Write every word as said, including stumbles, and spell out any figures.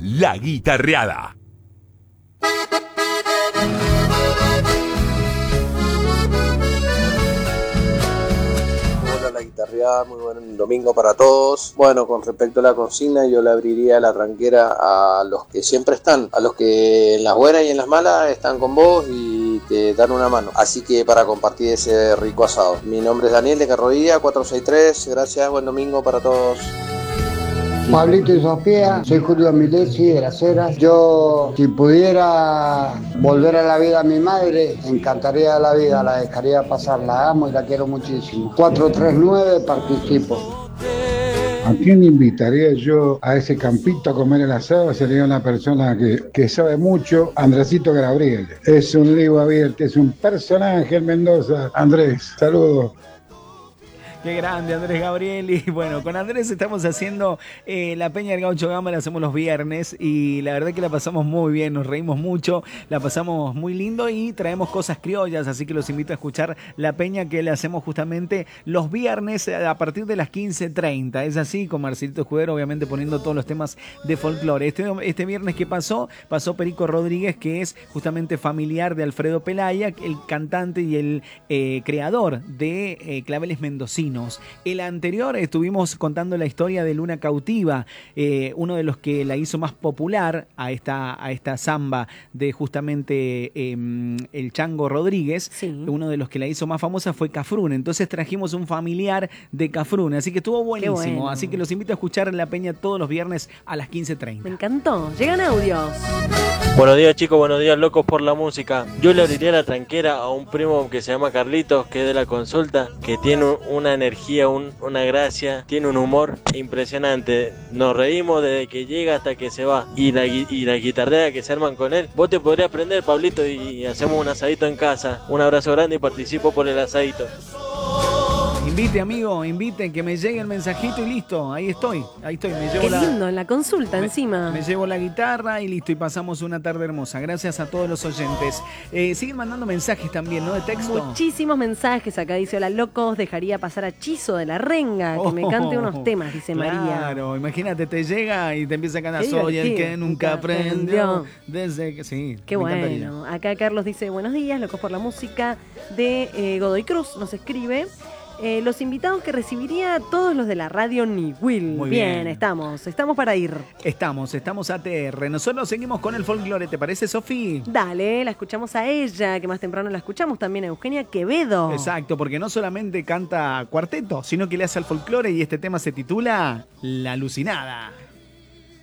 La Guitarreada. La guitarreada, muy buen domingo para todos. Bueno, con respecto a la consigna, yo le abriría la tranquera a los que siempre están, a los que en las buenas y en las malas están con vos y te dan una mano. Así que para compartir ese rico asado. Mi nombre es Daniel de Carrodía, cuatro seis tres. Gracias, buen domingo para todos. Pablito y Sofía, soy Julio Milesi de Las Heras. Yo, si pudiera volver a la vida a mi madre, encantaría la vida, la dejaría pasar, la amo y la quiero muchísimo. cuatro tres nueve, participo. ¿A quién invitaría yo a ese campito a comer el asado? Sería una persona que, que sabe mucho, Andresito Gabriel. Es un libro abierto, es un personaje en Mendoza. Andrés, saludos. Qué grande Andrés Gabriel. Y bueno, con Andrés estamos haciendo eh, la Peña del Gaucho Gama, la hacemos los viernes y la verdad que la pasamos muy bien, nos reímos mucho, la pasamos muy lindo y traemos cosas criollas, así que los invito a escuchar la Peña que le hacemos justamente los viernes a partir de las quince treinta. Es así, con Marcelito Escudero obviamente poniendo todos los temas de folclore. Este, este viernes que pasó, pasó Perico Rodríguez, que es justamente familiar de Alfredo Pelaya, el cantante y el eh, creador de eh, Claveles Mendocinos. El anterior estuvimos contando la historia de Luna Cautiva, eh, uno de los que la hizo más popular a esta, a esta samba de justamente eh, el Chango Rodríguez. Sí. Uno de los que la hizo más famosa fue Cafrún. Entonces trajimos un familiar de Cafrún, así que estuvo buenísimo. Bueno. Así que los invito a escuchar La Peña todos los viernes a las quince treinta. Me encantó. Llegan audios. Buenos días, chicos, buenos días, locos por la música. Yo le abriría la tranquera a un primo que se llama Carlitos, que es de la consulta, que tiene una energía, un, una gracia, tiene un humor impresionante. Nos reímos desde que llega hasta que se va. Y la, y la guitarrea que se arman con él. Vos te podrías aprender, Pablito, y hacemos un asadito en casa. Un abrazo grande y participo por el asadito. Invite, amigo, invite, que me llegue el mensajito y listo, ahí estoy, ahí estoy. Me llevo Qué la, lindo, en la consulta me, encima. Me llevo la guitarra y listo, y pasamos una tarde hermosa. Gracias a todos los oyentes. Eh, siguen mandando mensajes también, ¿no? De texto. Muchísimos mensajes, acá dice, hola locos, dejaría pasar a Chizo de la Renga, que oh, me cante unos temas, dice claro, María. Claro, imagínate, te llega y te empieza a cantar, soy el que nunca aprendió, desde que, sí. Qué bueno, encantaría. Acá Carlos dice, buenos días, locos por la música, de eh, Godoy Cruz, nos escribe. Eh, los invitados que recibiría todos los de la radio Niwil. Muy bien, bien, estamos, estamos para ir. Estamos, estamos a T R. Nosotros seguimos con el folclore, ¿te parece, Sofi? Dale, la escuchamos a ella, que más temprano la escuchamos también a Eugenia Quevedo. Exacto, porque no solamente canta cuarteto, sino que le hace al folclore y este tema se titula La Alucinada.